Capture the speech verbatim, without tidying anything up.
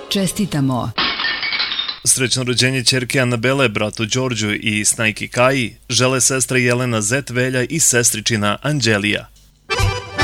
Čestitamo! Srećno rođenje ćerke Anabele, bratu Đorđu i snajki Kaji žele sestre Jelena Zet, Velja i sestričina Anđelija.